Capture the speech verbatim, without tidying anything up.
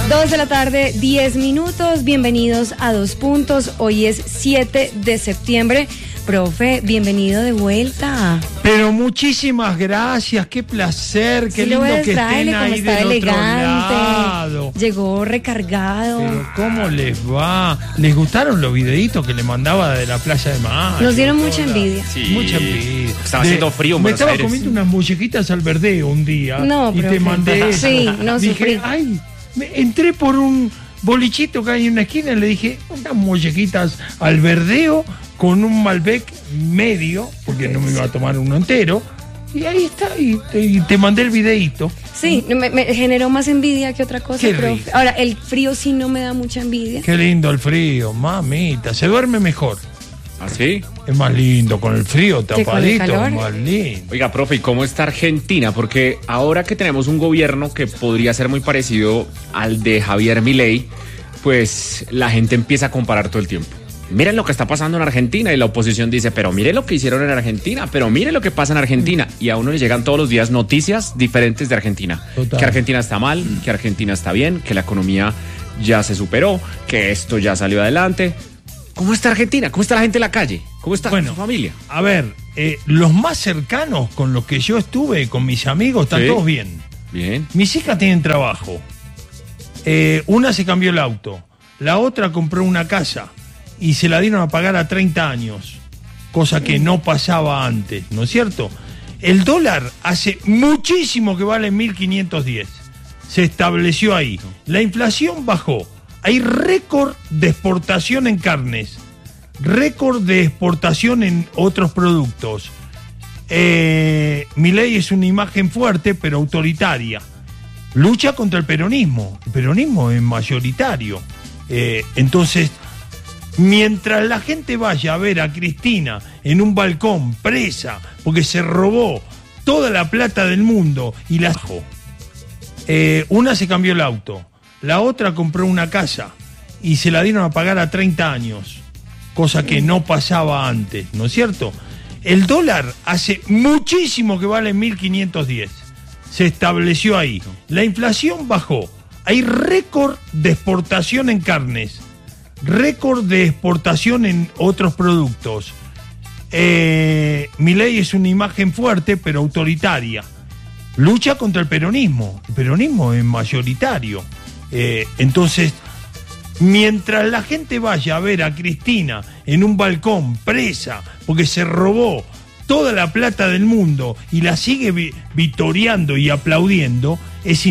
Dos de la tarde, diez minutos. Bienvenidos a Dos Puntos. Hoy es siete de septiembre. Profe, bienvenido de vuelta. Pero muchísimas gracias, qué placer, qué sí, lindo que estén ahí está del elegante, otro lado. Llegó recargado. Pero ¿cómo les va? ¿Les gustaron los videitos que le mandaba de la playa de Mayo? Nos dieron mucha envidia. Sí. Mucha envidia. Estaba de, haciendo frío en Me Buenos estaba Aires. comiendo unas mollejitas al verdeo un día. No, y profe. te mandé eso. Sí, no Dije, sufrí. ay, me entré por un bolichito que hay en una esquina y le dije, unas mollejitas al verdeo con un Malbec medio, porque no me iba a tomar uno entero, y ahí está, y te, y te mandé el videíto. Sí, me, me generó más envidia que otra cosa, Qué profe. rico. Ahora, el frío sí no me da mucha envidia. Qué lindo el frío, mamita, se duerme mejor. ¿Ah, sí? Es más lindo, con el frío Que con el tapadito, calor. más lindo. Oiga, profe, ¿y cómo está Argentina? Porque ahora que tenemos un gobierno que podría ser muy parecido al de Javier Milei, pues la gente empieza a comparar todo el tiempo. Miren lo que está pasando en Argentina y la oposición dice, pero mire lo que hicieron en Argentina, pero mire lo que pasa en Argentina. Y a uno le llegan todos los días noticias diferentes de Argentina. Total. Que Argentina está mal, que Argentina está bien, que la economía ya se superó, que esto ya salió adelante. ¿Cómo está Argentina? ¿Cómo está la gente en la calle? ¿Cómo está Bueno, su familia? A ver, eh, los más cercanos con los que yo estuve, con mis amigos, están Sí. todos bien. Bien. Mis hijas tienen trabajo. Eh, una se cambió el auto, la otra compró una casa y se la dieron a pagar a treinta años, cosa que no pasaba antes, ¿no es cierto? El dólar hace muchísimo que vale mil quinientos diez. Se estableció ahí. La inflación bajó. Hay récord de exportación en carnes, récord de exportación en otros productos. Eh, Milei es una imagen fuerte pero autoritaria. Lucha contra el peronismo. El peronismo es mayoritario. Eh, entonces, mientras la gente vaya a ver a Cristina en un balcón presa porque se robó toda la plata del mundo y la dejó, eh, una se cambió el auto, la otra compró una casa y se la dieron a pagar a treinta años, cosa que no pasaba antes, ¿no es cierto? El dólar hace muchísimo que vale mil quinientos diez. Se estableció ahí. La inflación bajó. Hay récord de exportación en carnes, récord de exportación en otros productos. Eh, Milei es una imagen fuerte pero autoritaria. Lucha contra el peronismo. El peronismo es mayoritario. Eh, entonces, mientras la gente vaya a ver a Cristina en un balcón presa porque se robó toda la plata del mundo y la sigue vi- vitoreando y aplaudiendo, es